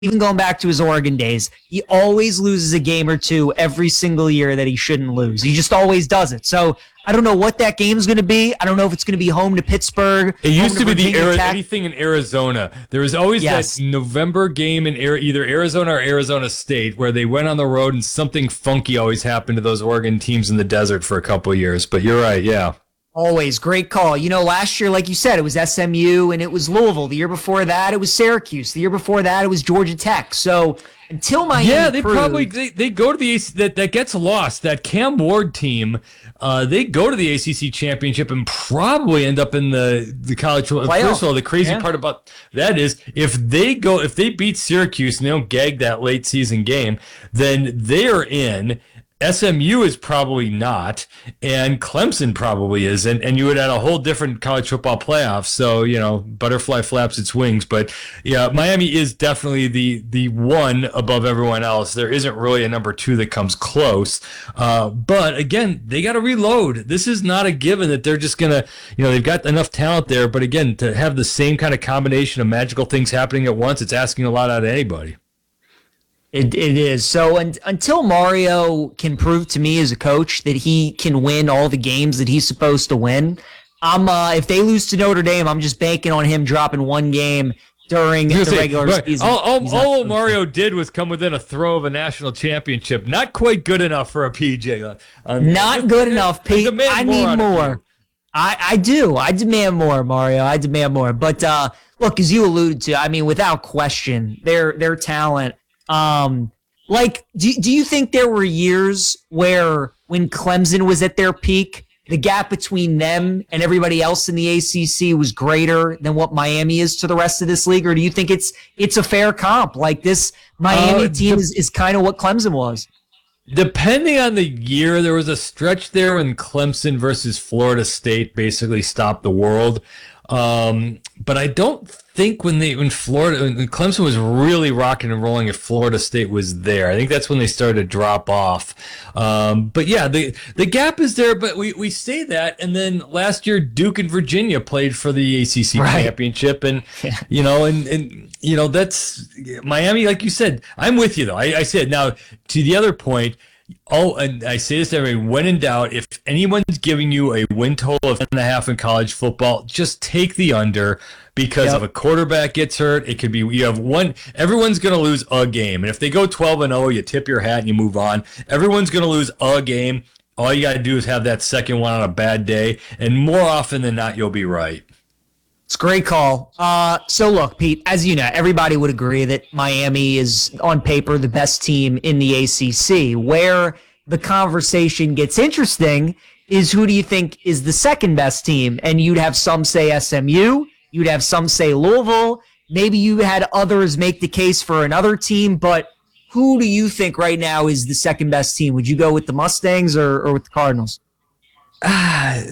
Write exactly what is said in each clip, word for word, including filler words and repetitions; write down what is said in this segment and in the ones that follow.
even going back to his Oregon days, he always loses a game or two every single year that he shouldn't lose. He just always does it. So I don't know what that game's going to be. I don't know if it's going to be home to Pittsburgh. It used to, to be the Ari- anything in Arizona. There was always yes. that November game in Ari- either Arizona or Arizona State where they went on the road and something funky always happened to those Oregon teams in the desert for a couple of years. But you're right, yeah. Always. Great call. You know, last year, like you said, it was S M U and it was Louisville. The year before that, it was Syracuse. The year before that, it was Georgia Tech. So until Miami Yeah, they proved, probably they, they go to the that that gets lost. That Cam Ward team, uh, they go to the A C C championship and probably end up in the the college. Playoff. First of all, the crazy yeah. part about that is if they go if they beat Syracuse and they don't gag that late season game, then they are in. S M U is probably not, and Clemson probably isn't, and you would add a whole different college football playoff. So, you know, butterfly flaps its wings. But, yeah, Miami is definitely the the one above everyone else. There isn't really a number two that comes close. Uh, but, again, they got to reload. This is not a given that they're just going to, you know, they've got enough talent there. But, again, to have the same kind of combination of magical things happening at once, it's asking a lot out of anybody. It it is. So un, until Mario can prove to me as a coach that he can win all the games that he's supposed to win, I'm uh, if they lose to Notre Dame, I'm just banking on him dropping one game during the say, regular right. season. All, all, all Mario did was come within a throw of a national championship. Not quite good enough for a P J. Uh, Not good enough, Pete. I, I need more. I, I do. I demand more, Mario. I demand more. But uh, look, as you alluded to, I mean, without question, their their talent. Um, like, do, do you think there were years where when Clemson was at their peak, the gap between them and everybody else in the A C C was greater than what Miami is to the rest of this league? Or do you think it's it's a fair comp? Like this Miami uh, team is, is kind of what Clemson was. Depending on the year, there was a stretch there when Clemson versus Florida State basically stopped the world. Um, but I don't think when they when Florida when Clemson was really rocking and rolling if Florida State was there. I think that's when they started to drop off. Um, but yeah, the the gap is there. But we, we say that, and then last year Duke and Virginia played for the A C C right. championship, and yeah. you know, and and you know that's Miami. Like you said, I'm with you though. I, I said now to the other point. Oh, and I say this to everyone, when in doubt, if anyone's giving you a win total of ten and a half in college football, just take the under because yep. if a quarterback gets hurt, it could be, you have one, everyone's going to lose a game. And if they go twelve and oh, you tip your hat and you move on. Everyone's going to lose a game. All you got to do is have that second one on a bad day. And more often than not, you'll be right. It's a great call. Uh, so look, Pete, as you know, everybody would agree that Miami is on paper the best team in the A C C. Where the conversation gets interesting is who do you think is the second best team? And you'd have some say S M U. You'd have some say Louisville. Maybe you had others make the case for another team, but who do you think right now is the second best team? Would you go with the Mustangs or, or with the Cardinals? Ah.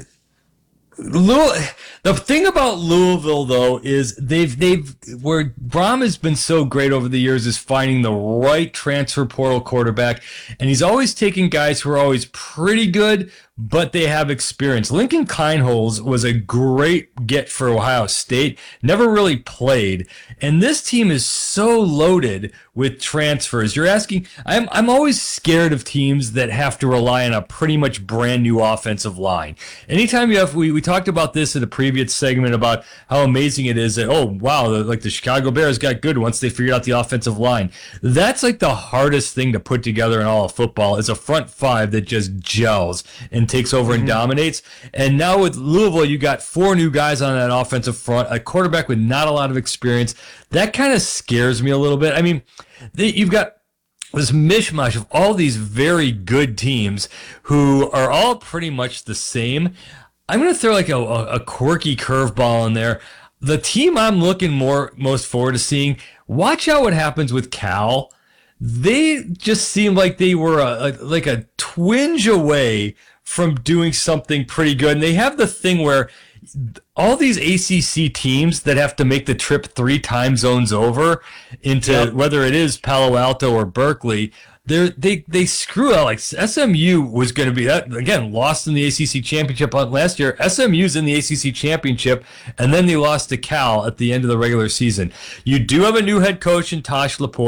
Louis, the thing about Louisville, though, is they've they've where Brom has been so great over the years is finding the right transfer portal quarterback, and he's always taking guys who are always pretty good, but they have experience. Lincoln Kienholz was a great get for Ohio State, never really played, and this team is so loaded with transfers. You're asking, I'm I'm always scared of teams that have to rely on a pretty much brand new offensive line. Anytime you have, we, we talked about this in a previous segment about how amazing it is that, oh, wow, like the Chicago Bears got good once they figured out the offensive line. That's like the hardest thing to put together in all of football is a front five that just gels and takes over mm-hmm. and dominates. And now with Louisville, you got four new guys on that offensive front, a quarterback with not a lot of experience. That kind of scares me a little bit. I mean, they, you've got this mishmash of all these very good teams who are all pretty much the same. I'm going to throw like a, a quirky curveball in there. The team I'm looking more most forward to seeing, watch out what happens with Cal. They just seem like they were a, a, like a twinge away from doing something pretty good. And they have the thing where all these A C C teams that have to make the trip three time zones over into yep. whether it is Palo Alto or Berkeley, They're, they they screw out. Like S M U was going to be that again, lost in the A C C championship last year. S M U's in the A C C championship, and then they lost to Cal at the end of the regular season. You do have a new head coach in Tosh Laporte.